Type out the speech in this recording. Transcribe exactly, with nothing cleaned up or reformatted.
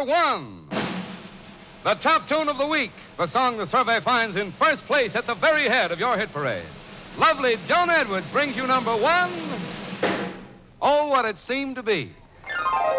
number one. The top tune of the week, the song the survey finds in first place at the very head of your hit parade. Lovely Joan Edwards brings you number one. Oh, what it seemed to be.